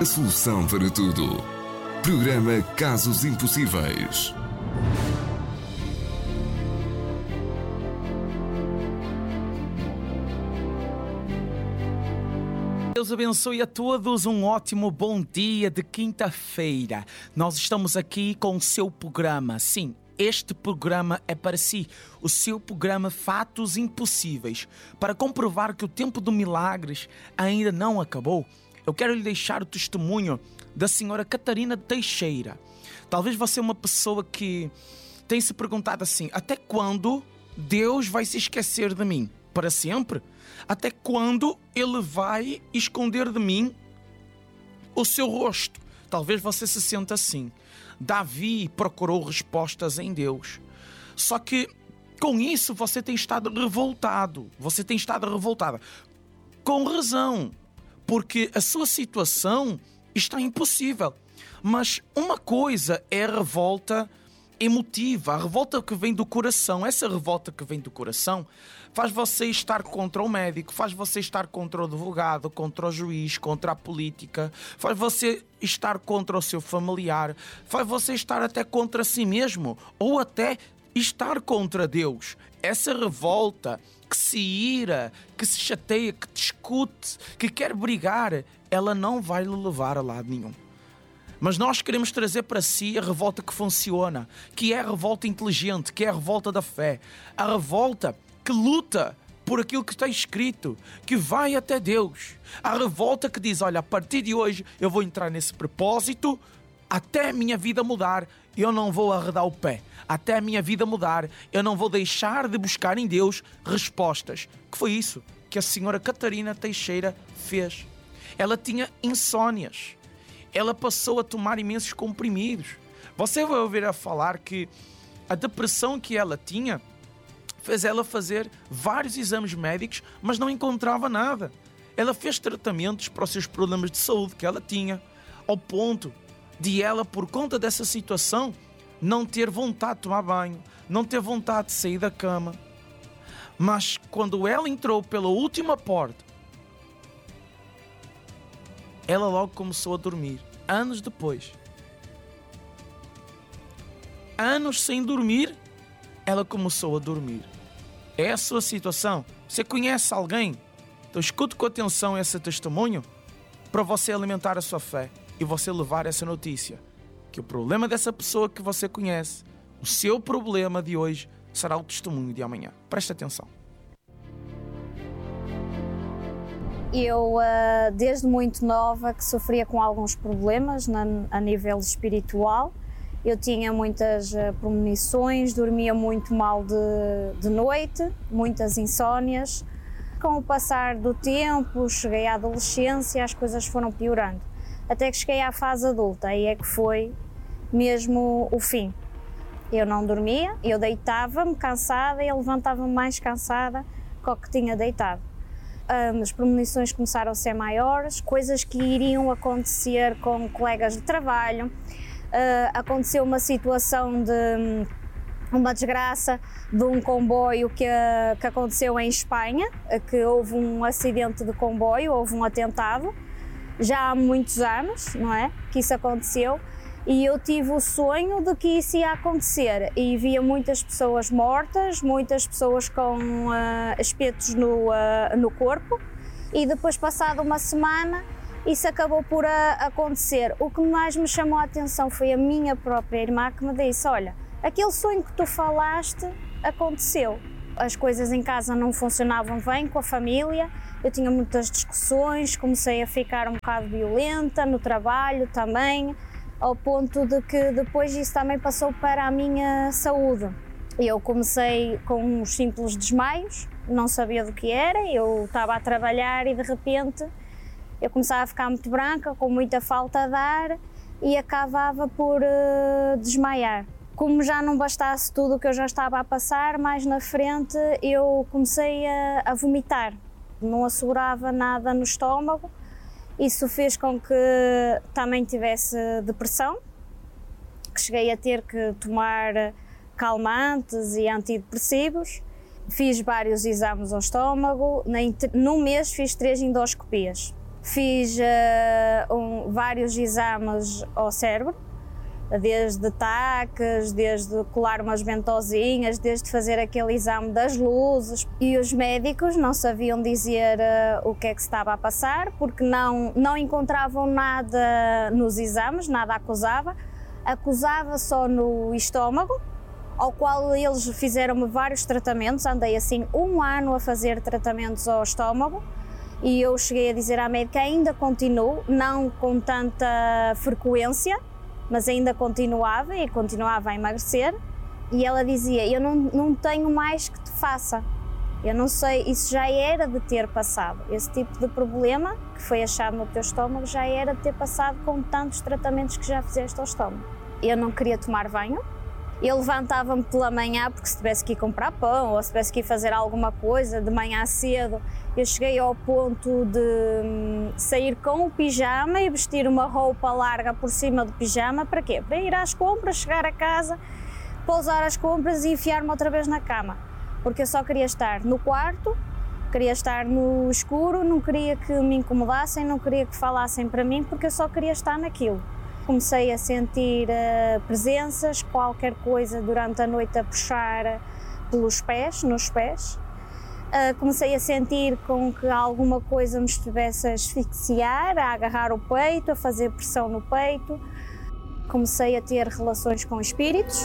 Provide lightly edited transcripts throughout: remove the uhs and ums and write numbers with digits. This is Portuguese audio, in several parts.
A solução para tudo. Programa Casos Impossíveis. Deus abençoe a todos, um ótimo bom dia de quinta-feira. Nós estamos aqui com o seu programa. Sim, este programa é para si, o seu programa Fatos Impossíveis. Para comprovar que o tempo de milagres ainda não acabou, eu quero lhe deixar o testemunho da senhora Catarina Teixeira. Talvez você é uma pessoa que tem se perguntado assim: até quando Deus vai se esquecer de mim? Para sempre? Até quando Ele vai esconder de mim o seu rosto? Talvez você se sinta assim. Davi procurou respostas em Deus. Só que com isso você tem estado revoltado. Você tem estado revoltada. Com razão. Porque a sua situação está impossível. Mas uma coisa é a revolta emotiva, a revolta que vem do coração. Essa revolta que vem do coração faz você estar contra o médico, faz você estar contra o advogado, contra o juiz, contra a política, faz você estar contra o seu familiar, faz você estar até contra si mesmo, ou até estar contra Deus. Essa revolta que se ira, que se chateia, que discute, que quer brigar, ela não vai lhe levar a lado nenhum. Mas nós queremos trazer para si a revolta que funciona, que é a revolta inteligente, que é a revolta da fé, a revolta que luta por aquilo que está escrito, que vai até Deus, a revolta que diz: olha, a partir de hoje eu vou entrar nesse propósito, até a minha vida mudar, eu não vou arredar o pé. Até a minha vida mudar, eu não vou deixar de buscar em Deus respostas. Que foi isso que a senhora Catarina Teixeira fez. Ela tinha insónias. Ela passou a tomar imensos comprimidos. Você vai ouvir a falar que a depressão que ela tinha fez ela fazer vários exames médicos, mas não encontrava nada. Ela fez tratamentos para os seus problemas de saúde que ela tinha, ao ponto de ela, por conta dessa situação, não ter vontade de tomar banho, não ter vontade de sair da cama. Mas quando ela entrou pela última porta, ela logo começou a dormir. Anos depois, anos sem dormir, ela começou a dormir. É a sua situação? Você conhece alguém? Então escute com atenção esse testemunho para você alimentar a sua fé e você levar essa notícia, que o problema dessa pessoa que você conhece, o seu problema de hoje, será o testemunho de amanhã. Preste atenção. Eu, desde muito nova, que sofria com alguns problemas a nível espiritual. Eu tinha muitas premonições, dormia muito mal de noite, muitas insónias. Com o passar do tempo, cheguei à adolescência, as coisas foram piorando. Até que cheguei à fase adulta, aí é que foi mesmo o fim. Eu não dormia, eu deitava-me cansada e eu levantava-me mais cansada que o que tinha deitado. As premonições começaram a ser maiores, coisas que iriam acontecer com colegas de trabalho. Aconteceu uma situação de uma desgraça de um comboio que aconteceu em Espanha, que houve um acidente de comboio, houve um atentado, já há muitos anos, não é, que isso aconteceu, e eu tive o sonho de que isso ia acontecer e via muitas pessoas mortas, muitas pessoas com espetos no corpo, e depois, passada uma semana, isso acabou por acontecer. O que mais me chamou a atenção foi a minha própria irmã, que me disse: olha, aquele sonho que tu falaste aconteceu. As coisas em casa não funcionavam bem com a família, eu tinha muitas discussões, comecei a ficar um bocado violenta no trabalho também, ao ponto de que depois isso também passou para a minha saúde. Eu comecei com uns simples desmaios, não sabia do que era, eu estava a trabalhar e de repente eu começava a ficar muito branca, com muita falta de ar, e acabava por desmaiar. Como já não bastasse tudo o que eu já estava a passar, mais na frente eu comecei a vomitar. Não assegurava nada no estômago. Isso fez com que também tivesse depressão, que cheguei a ter que tomar calmantes e antidepressivos. Fiz vários exames ao estômago, num mês fiz 3 endoscopias. Fiz vários exames ao cérebro, desde taques, desde colar umas ventosinhas, desde fazer aquele exame das luzes, e os médicos não sabiam dizer o que é que se estava a passar, porque não encontravam nada nos exames, nada acusava só no estômago, ao qual eles fizeram-me vários tratamentos. Andei assim 1 ano a fazer tratamentos ao estômago, e eu cheguei a dizer à médica: ainda continuo, não com tanta frequência, mas ainda continuava a emagrecer, e ela dizia: eu não tenho mais que te faça, eu não sei, isso já era de ter passado, esse tipo de problema que foi achado no teu estômago já era de ter passado com tantos tratamentos que já fizeste ao estômago. Eu não queria tomar banho, eu levantava-me pela manhã, porque se tivesse que ir comprar pão ou se tivesse que ir fazer alguma coisa de manhã cedo, eu cheguei ao ponto de sair com o pijama e vestir uma roupa larga por cima do pijama. Para quê? Para ir às compras, chegar a casa, pousar as compras e enfiar-me outra vez na cama. Porque eu só queria estar no quarto, queria estar no escuro, não queria que me incomodassem, não queria que falassem para mim, porque eu só queria estar naquilo. Comecei a sentir presenças, qualquer coisa durante a noite a puxar pelos pés, nos pés. Comecei a sentir com que alguma coisa me estivesse a asfixiar, a agarrar o peito, a fazer pressão no peito. Comecei a ter relações com espíritos.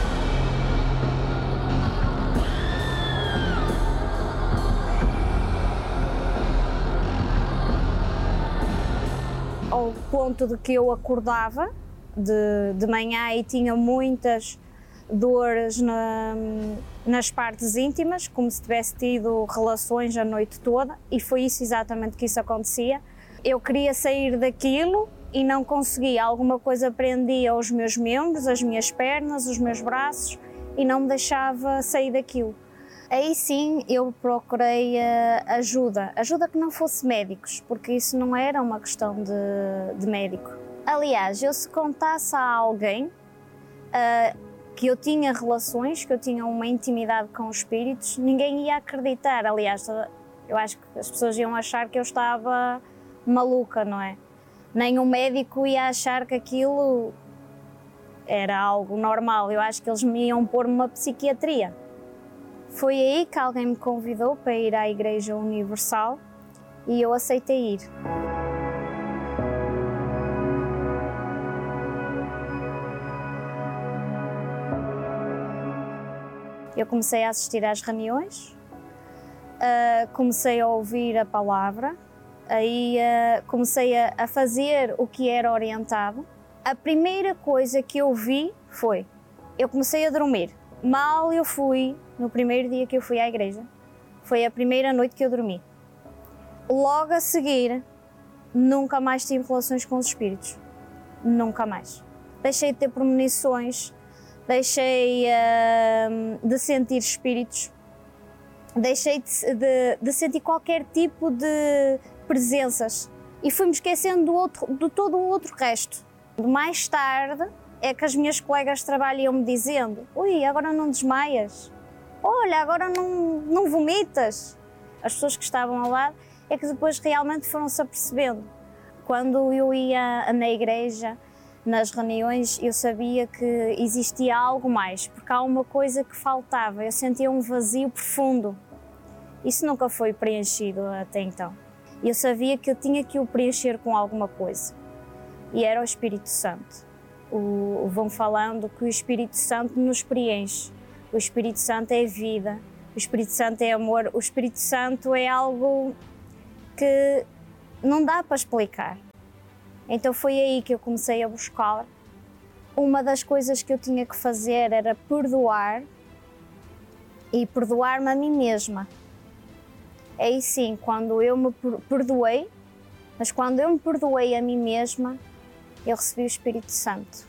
Ao ponto de que eu acordava de manhã e tinha muitas dores nas partes íntimas, como se tivesse tido relações a noite toda, e foi isso exatamente que isso acontecia. Eu queria sair daquilo e não conseguia, alguma coisa prendia os meus membros, as minhas pernas, os meus braços, e não me deixava sair daquilo. Aí sim eu procurei ajuda que não fosse médicos, porque isso não era uma questão de médico. Aliás, eu se contasse a alguém que eu tinha relações, que eu tinha uma intimidade com os espíritos, ninguém ia acreditar. Aliás, eu acho que as pessoas iam achar que eu estava maluca, não é? Nem um médico ia achar que aquilo era algo normal. Eu acho que eles me iam pôr numa psiquiatria. Foi aí que alguém me convidou para ir à Igreja Universal e eu aceitei ir. Eu comecei a assistir às reuniões, comecei a ouvir a palavra, aí comecei a fazer o que era orientado. A primeira coisa que eu vi foi, eu comecei a dormir. Mal eu fui, no primeiro dia que eu fui à igreja, foi a primeira noite que eu dormi. Logo a seguir, nunca mais tive relações com os espíritos. Nunca mais. Deixei de ter premonições, deixei de sentir espíritos, deixei de sentir qualquer tipo de presenças e fui-me esquecendo de todo o outro resto. Mais tarde é que as minhas colegas de trabalho iam-me dizendo: ui, agora não desmaias, olha, agora não vomitas. As pessoas que estavam ao lado é que depois realmente foram-se apercebendo. Quando eu ia na igreja, nas reuniões, eu sabia que existia algo mais, porque há uma coisa que faltava, eu sentia um vazio profundo. Isso nunca foi preenchido até então. Eu sabia que eu tinha que o preencher com alguma coisa, e era o Espírito Santo. Vão falando que o Espírito Santo nos preenche, o Espírito Santo é vida, o Espírito Santo é amor, o Espírito Santo é algo que não dá para explicar. Então foi aí que eu comecei a buscar. Uma das coisas que eu tinha que fazer era perdoar e perdoar-me a mim mesma. Aí sim, quando eu me perdoei, mas quando eu me perdoei a mim mesma, eu recebi o Espírito Santo.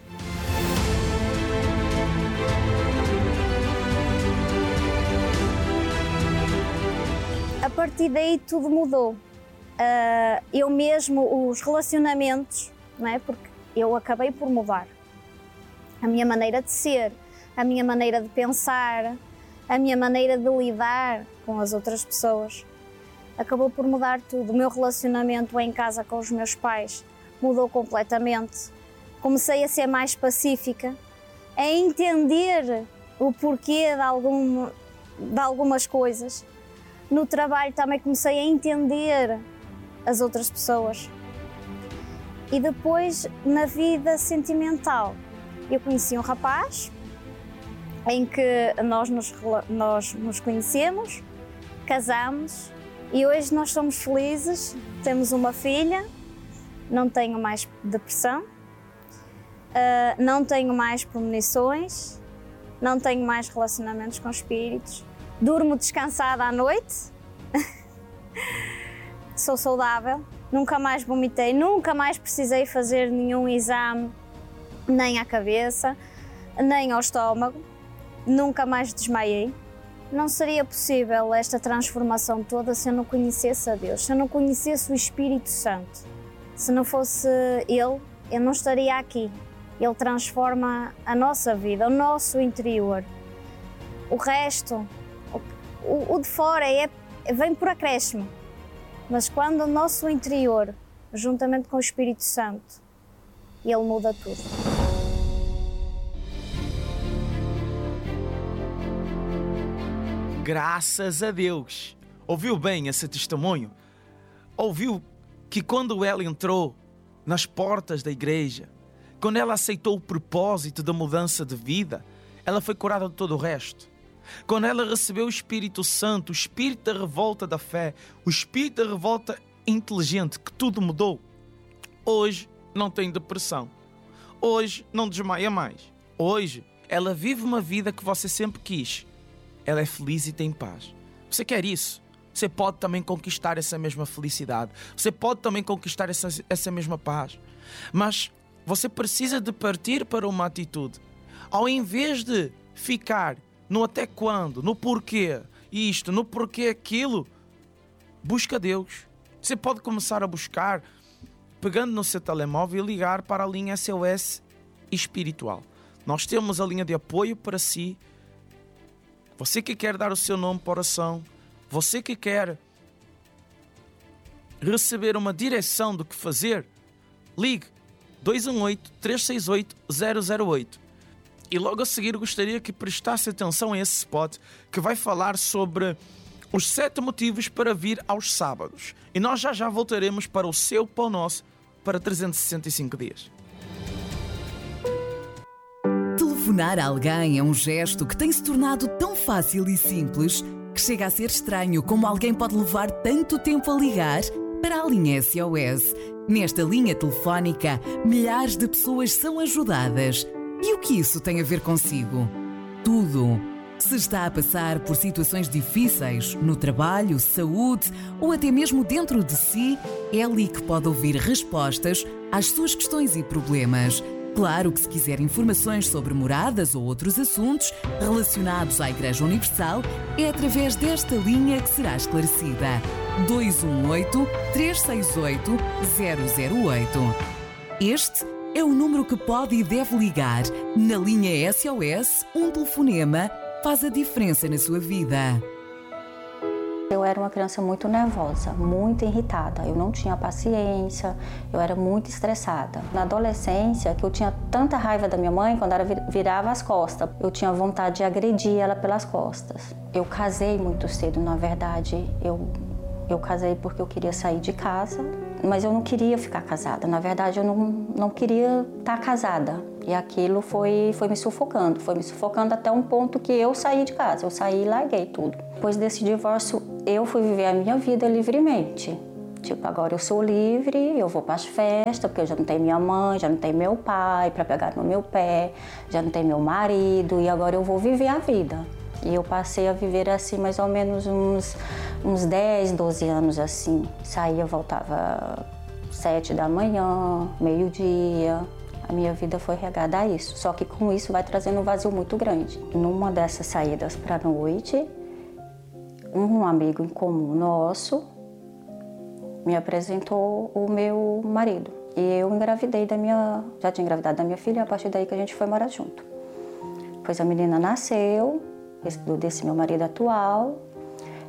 A partir daí tudo mudou. Eu mesmo, os relacionamentos, não é? Porque eu acabei por mudar. A minha maneira de ser, a minha maneira de pensar, a minha maneira de lidar com as outras pessoas. acabou por mudar tudo. O meu relacionamento em casa com os meus pais mudou completamente. Comecei a ser mais pacífica, a entender o porquê de algumas coisas. No trabalho também comecei a entender as outras pessoas. E depois, na vida sentimental, eu conheci um rapaz em que nós nos conhecemos, casamos e hoje nós somos felizes, temos uma filha, não tenho mais depressão, não tenho mais premonições, não tenho mais relacionamentos com espíritos, durmo descansada à noite, sou saudável, nunca mais vomitei, nunca mais precisei fazer nenhum exame, nem à cabeça, nem ao estômago, nunca mais desmaiei. Não seria possível esta transformação toda se eu não conhecesse a Deus, se eu não conhecesse o Espírito Santo. Se não fosse Ele, eu não estaria aqui. Ele transforma a nossa vida, o nosso interior. O resto, o de fora vem por acréscimo. Mas quando o nosso interior, juntamente com o Espírito Santo, Ele muda tudo. Graças a Deus! Ouviu bem esse testemunho? Ouviu que quando ela entrou nas portas da igreja, quando ela aceitou o propósito da mudança de vida, ela foi curada de todo o resto. Quando ela recebeu o Espírito Santo, o Espírito da revolta da fé, o Espírito da revolta inteligente, que tudo mudou. Hoje não tem depressão. Hoje não desmaia mais. Hoje ela vive uma vida que você sempre quis. Ela é feliz e tem paz. Você quer isso? Você pode também conquistar essa mesma felicidade. Você pode também conquistar essa mesma paz. Mas você precisa de partir para uma atitude. Ao invés de ficar no até quando, no porquê isto, no porquê aquilo, busca Deus. Você pode começar a buscar, pegando no seu telemóvel e ligar para a linha SOS espiritual. Nós temos a linha de apoio para si. Você que quer dar o seu nome para oração, você que quer receber uma direção do que fazer, ligue 218-368-008. E logo a seguir gostaria que prestasse atenção a esse spot que vai falar sobre os 7 motivos para vir aos sábados. E nós já voltaremos para o seu Pão Nosso para 365 dias. Telefonar a alguém é um gesto que tem se tornado tão fácil e simples que chega a ser estranho como alguém pode levar tanto tempo a ligar para a linha SOS. Nesta linha telefónica, milhares de pessoas são ajudadas. E o que isso tem a ver consigo? Tudo. Se está a passar por situações difíceis, no trabalho, saúde ou até mesmo dentro de si, é ali que pode ouvir respostas às suas questões e problemas. Claro que se quiser informações sobre moradas ou outros assuntos relacionados à Igreja Universal, é através desta linha que será esclarecida. 218-368-008. Este é o número que pode e deve ligar. Na linha SOS, um telefonema faz a diferença na sua vida. Eu era uma criança muito nervosa, muito irritada. Eu não tinha paciência, eu era muito estressada. Na adolescência, que eu tinha tanta raiva da minha mãe, quando ela virava as costas, eu tinha vontade de agredir ela pelas costas. Eu casei muito cedo, na verdade. Eu casei porque eu queria sair de casa, mas eu não queria ficar casada. Na verdade, eu não queria estar casada. E aquilo foi me sufocando até um ponto que eu saí de casa. Eu saí e larguei tudo. Depois desse divórcio, eu fui viver a minha vida livremente. Tipo, agora eu sou livre, eu vou para as festas, porque eu já não tenho minha mãe, já não tenho meu pai para pegar no meu pé, já não tenho meu marido, e agora eu vou viver a vida. E eu passei a viver assim mais ou menos uns 10, 12 anos assim. Saía, voltava 7 da manhã, meio-dia. A minha vida foi regada a isso. Só que com isso vai trazendo um vazio muito grande. Numa dessas saídas para a noite, um amigo em comum nosso me apresentou o meu marido. E eu já tinha engravidado da minha filha, e a partir daí que a gente foi morar junto. Depois a menina nasceu, desse meu marido atual.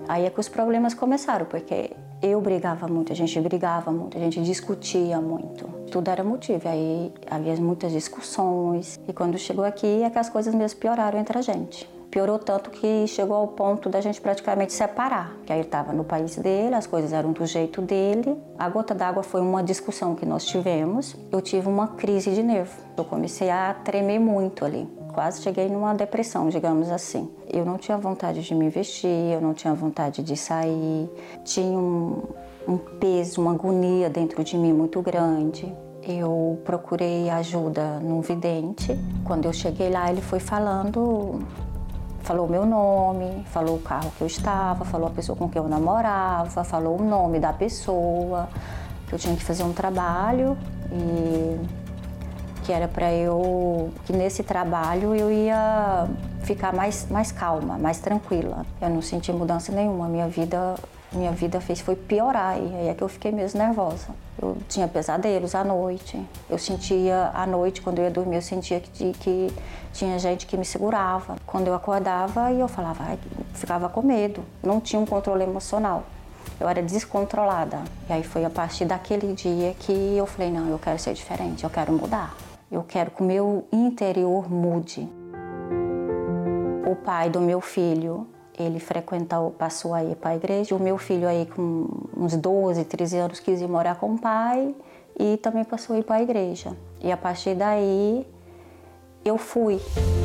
Aí é que os problemas começaram, porque eu brigava muito, a gente discutia muito. Tudo era motivo, aí havia muitas discussões. E quando chegou aqui é que as coisas mesmo pioraram entre a gente. Piorou tanto que chegou ao ponto da gente praticamente separar. Que aí ele estava no país dele, as coisas eram do jeito dele. A gota d'água foi uma discussão que nós tivemos. Eu tive uma crise de nervo. Eu comecei a tremer muito ali. Quase cheguei numa depressão, digamos assim. Eu não tinha vontade de me vestir, eu não tinha vontade de sair. Tinha um peso, uma agonia dentro de mim muito grande. Eu procurei ajuda num vidente. Quando eu cheguei lá, ele foi falou o meu nome, falou o carro que eu estava, falou a pessoa com quem eu namorava, falou o nome da pessoa, que eu tinha que fazer um trabalho e que era para que nesse trabalho eu ia ficar mais calma, mais tranquila. Eu não senti mudança nenhuma, minha vida foi piorar e aí é que eu fiquei mesmo nervosa. Eu tinha pesadelos à noite, eu sentia à noite, quando eu ia dormir, eu sentia que tinha gente que me segurava. Quando eu acordava e eu falava, ficava com medo, não tinha um controle emocional. Eu era descontrolada. E aí foi a partir daquele dia que eu falei, não, eu quero ser diferente, eu quero mudar. Eu quero que o meu interior mude. O pai do meu filho, ele passou a ir para a igreja. O meu filho aí com uns 12, 13 anos quis ir morar com o pai e também passou a ir para a igreja. E a partir daí eu fui.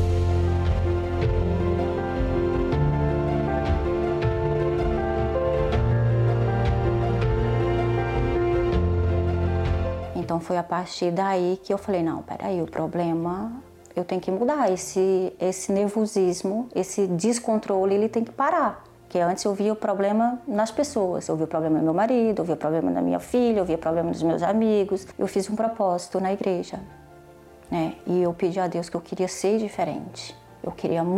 Então foi a partir daí que eu falei, não, peraí, o problema, eu tenho que mudar. Esse nervosismo, esse descontrole, ele tem que parar. Porque antes eu via o problema nas pessoas, eu via o problema do meu marido, eu via o problema da minha filha, eu via o problema dos meus amigos. Eu fiz um propósito na igreja, né? E eu pedi a Deus que eu queria ser diferente, eu queria mudar.